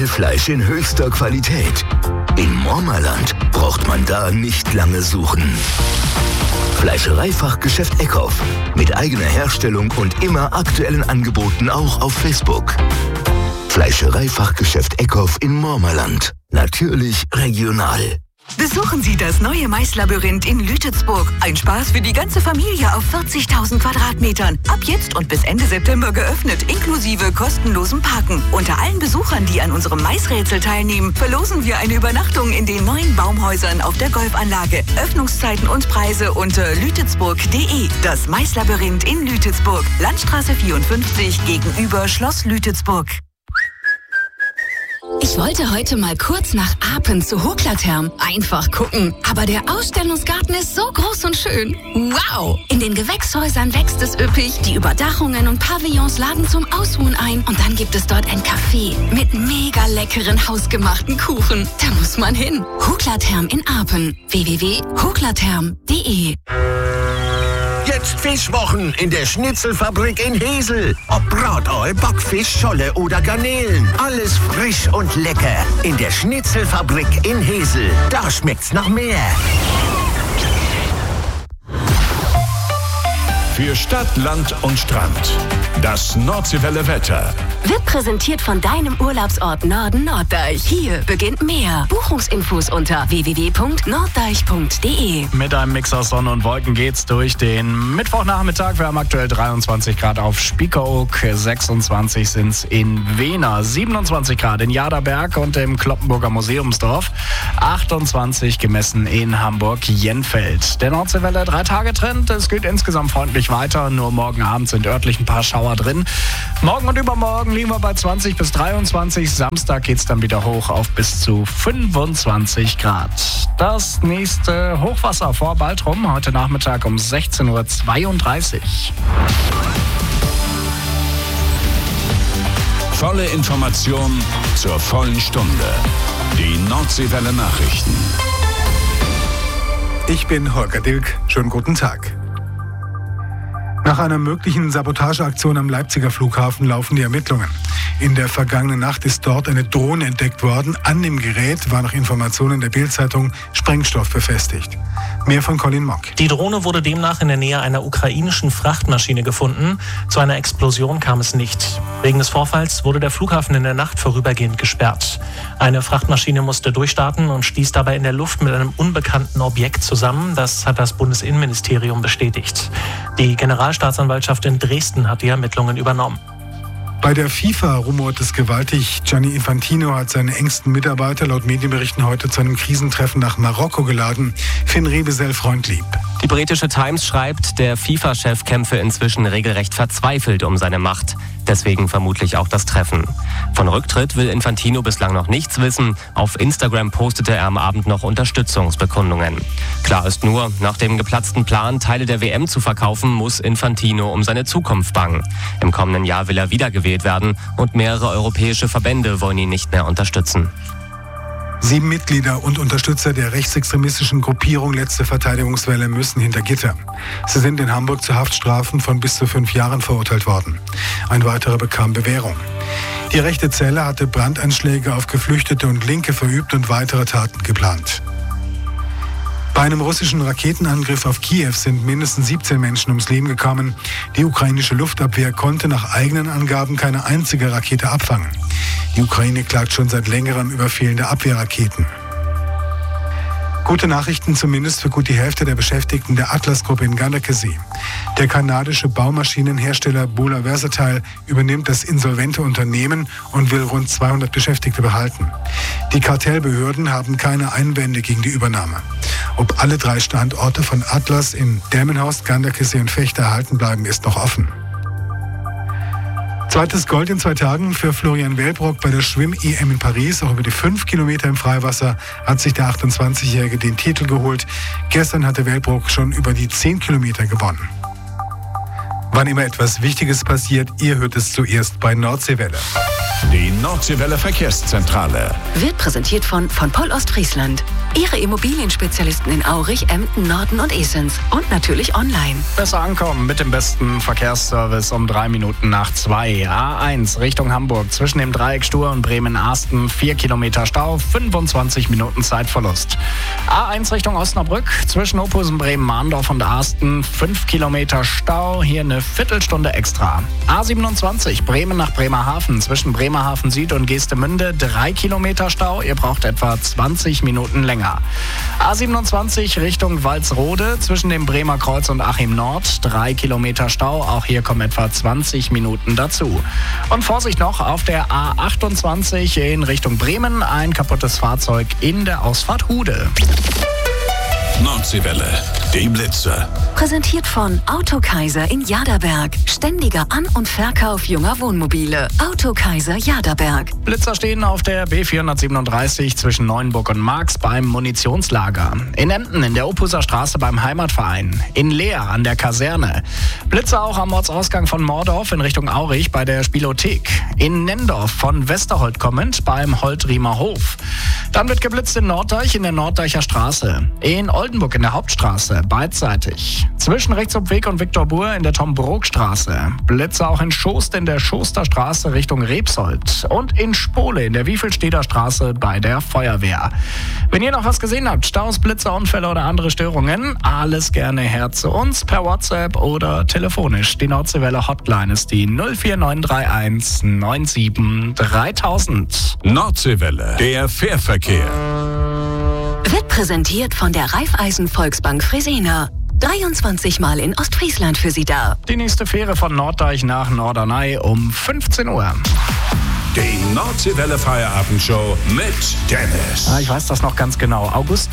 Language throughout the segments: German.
Edelfleisch in höchster Qualität. In Mormerland braucht man da nicht lange suchen. Fleischereifachgeschäft Eckhoff. Mit eigener Herstellung und immer aktuellen Angeboten auch auf Facebook. Fleischereifachgeschäft Eckhoff in Mormerland. Natürlich regional. Besuchen Sie das neue Maislabyrinth in Lütetsburg. Ein Spaß für die ganze Familie auf 40.000 Quadratmetern. Ab jetzt und bis Ende September geöffnet, inklusive kostenlosem Parken. Unter allen Besuchern, die an unserem Maisrätsel teilnehmen, verlosen wir eine Übernachtung in den neuen Baumhäusern auf der Golfanlage. Öffnungszeiten und Preise unter lütetsburg.de. Das Maislabyrinth in Lütetsburg. Landstraße 54 gegenüber Schloss Lütetsburg. Ich wollte heute mal kurz nach Apen zu Hoklatherm. Einfach gucken. Aber der Ausstellungsgarten ist so groß und schön. Wow! In den Gewächshäusern wächst es üppig. Die Überdachungen und Pavillons laden zum Ausruhen ein. Und dann gibt es dort ein Café mit mega leckeren hausgemachten Kuchen. Da muss man hin. Hoklatherm in Apen. www.hoklatherm.de. Jetzt Fischwochen in der Schnitzelfabrik in Hesel. Ob Bratoi, Backfisch, Scholle oder Garnelen. Alles frisch und lecker. In der Schnitzelfabrik in Hesel. Da schmeckt's nach mehr. Für Stadt, Land und Strand. Das Nordseewelle Wetter. Wird präsentiert von deinem Urlaubsort Norden Norddeich. Hier beginnt mehr. Buchungsinfos unter www.norddeich.de. Mit einem Mix aus Sonne und Wolken geht's durch den Mittwochnachmittag. Wir haben aktuell 23 Grad auf Spiekeroog, 26 sind's in Wehner, 27 Grad in Jaderberg und im Kloppenburger Museumsdorf, 28 gemessen in Hamburg-Jenfeld. Der Nordseewelle 3-Tage-Trend, es geht insgesamt freundlich weiter, nur morgen Abend sind örtlich ein paar Schauer drin. Morgen und übermorgen liegen wir bei 20 bis 23. Samstag geht's dann wieder hoch auf bis zu 25 Grad. Das nächste Hochwasser vor Baltrum, heute Nachmittag um 16:32 Uhr. Volle Information zur vollen Stunde. Die Nordseewelle Nachrichten. Ich bin Holger Dilk. Schönen guten Tag. Nach einer möglichen Sabotageaktion am Leipziger Flughafen laufen die Ermittlungen. In der vergangenen Nacht ist dort eine Drohne entdeckt worden. An dem Gerät war nach Informationen der Bild-Zeitung Sprengstoff befestigt. Mehr von Colin Mock. Die Drohne wurde demnach in der Nähe einer ukrainischen Frachtmaschine gefunden. Zu einer Explosion kam es nicht. Wegen des Vorfalls wurde der Flughafen in der Nacht vorübergehend gesperrt. Eine Frachtmaschine musste durchstarten und stieß dabei in der Luft mit einem unbekannten Objekt zusammen. Das hat das Bundesinnenministerium bestätigt. Die Generalstaatsanwaltschaft in Dresden hat die Ermittlungen übernommen. Bei der FIFA rumort es gewaltig. Gianni Infantino hat seine engsten Mitarbeiter laut Medienberichten heute zu einem Krisentreffen nach Marokko geladen. Finn Rebesel freundlieb. Die britische Times schreibt, der FIFA-Chef kämpfe inzwischen regelrecht verzweifelt um seine Macht. Deswegen vermutlich auch das Treffen. Von Rücktritt will Infantino bislang noch nichts wissen. Auf Instagram postete er am Abend noch Unterstützungsbekundungen. Klar ist nur, nach dem geplatzten Plan, Teile der WM zu verkaufen, muss Infantino um seine Zukunft bangen. Im kommenden Jahr will er wiedergewählt werden und mehrere europäische Verbände wollen ihn nicht mehr unterstützen. 7 Mitglieder und Unterstützer der rechtsextremistischen Gruppierung Letzte Verteidigungswelle müssen hinter Gitter. Sie sind in Hamburg zu Haftstrafen von bis zu 5 Jahren verurteilt worden. Ein weiterer bekam Bewährung. Die rechte Zelle hatte Brandanschläge auf Geflüchtete und Linke verübt und weitere Taten geplant. Bei einem russischen Raketenangriff auf Kiew sind mindestens 17 Menschen ums Leben gekommen. Die ukrainische Luftabwehr konnte nach eigenen Angaben keine einzige Rakete abfangen. Die Ukraine klagt schon seit längerem über fehlende Abwehrraketen. Gute Nachrichten zumindest für gut die Hälfte der Beschäftigten der Atlas-Gruppe in Ganderkesee. Der kanadische Baumaschinenhersteller Bula Versatile übernimmt das insolvente Unternehmen und will rund 200 Beschäftigte behalten. Die Kartellbehörden haben keine Einwände gegen die Übernahme. Ob alle 3 Standorte von Atlas in Delmenhorst, Ganderkesee und Vechta erhalten bleiben, ist noch offen. Zweites Gold in 2 Tagen für Florian Wellbrock bei der Schwimm-EM in Paris. Auch über die 5 Kilometer im Freiwasser hat sich der 28-Jährige den Titel geholt. Gestern hatte Wellbrock schon über die 10 Kilometer gewonnen. Wann immer etwas Wichtiges passiert, ihr hört es zuerst bei Nordseewelle. Die Nordseewelle Verkehrszentrale. Wird präsentiert von Poll Ostfriesland. Ihre Immobilienspezialisten in Aurich, Emden, Norden und Esens. Und natürlich online. Besser ankommen mit dem besten Verkehrsservice um 3 Minuten nach 2. A1 Richtung Hamburg zwischen dem Dreieck Stur und Bremen-Arsten 4 Kilometer Stau, 25 Minuten Zeitverlust. A1 Richtung Osnabrück zwischen Ophusen, Bremen-Mahndorf und Arsten 5 Kilometer Stau, hier eine Viertelstunde extra. A27 Bremen nach Bremerhaven zwischen Bremerhaven Süd und Geestemünde 3 Kilometer Stau, ihr braucht etwa 20 Minuten länger. A27 Richtung Walsrode zwischen dem Bremer Kreuz und Achim Nord 3 Kilometer Stau, auch hier kommen etwa 20 Minuten dazu. Und Vorsicht noch auf der A28 in Richtung Bremen, ein kaputtes Fahrzeug in der Ausfahrt Hude. Nordseewelle, die Blitzer. Präsentiert von Autokaiser in Jaderberg. Ständiger An- und Verkauf junger Wohnmobile. Autokaiser Jaderberg. Blitzer stehen auf der B437 zwischen Neuenburg und Marx beim Munitionslager. In Emden in der Ophuser Straße beim Heimatverein. In Leer an der Kaserne. Blitzer auch am Ortsausgang von Mordorf in Richtung Aurich bei der Spielothek. In Nendorf von Westerholt kommend beim Holtriemer Hof. Dann wird geblitzt in Norddeich in der Norddeicher Straße. In Oldenburg in der Hauptstraße, beidseitig. Zwischen Rechtsubweg und Viktor-Buhr in der Tom-Brook-Straße. Blitze auch in Schost in der Schoster Straße Richtung Rebsold. Und in Spole in der Wiefelsteder Straße bei der Feuerwehr. Wenn ihr noch was gesehen habt, Staus, Blitzer, Unfälle oder andere Störungen, alles gerne her zu uns per WhatsApp oder telefonisch. Die Nordseewelle Hotline ist die 04931 97 3000. Nordseewelle, der Fährverkehr. Wird präsentiert von der Raiffeisen Volksbank Fresenier. 23 Mal in Ostfriesland für Sie da. Die nächste Fähre von Norddeich nach Norderney um 15 Uhr. Die Nordseewelle Feierabendshow mit Dennis. Ich weiß das noch ganz genau. August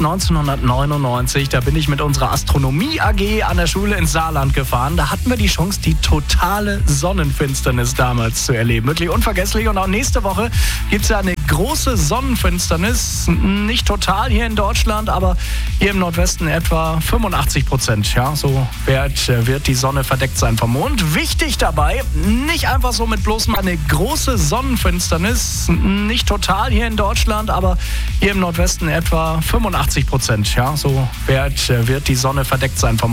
1999, da bin ich mit unserer Astronomie AG an der Schule ins Saarland gefahren. Da hatten wir die Chance, die totale Sonnenfinsternis damals zu erleben. Wirklich unvergesslich. Und auch nächste Woche gibt es ja eine große Sonnenfinsternis. Nicht total hier in Deutschland, aber hier im Nordwesten etwa 85%. Ja, so wird die Sonne verdeckt sein vom Mond. Wichtig dabei, nicht einfach so mit bloßem eine große Sonnenfinsternis. Nicht total hier in Deutschland, aber hier im Nordwesten etwa 85%. Ja, so wird die Sonne verdeckt sein vom Mond.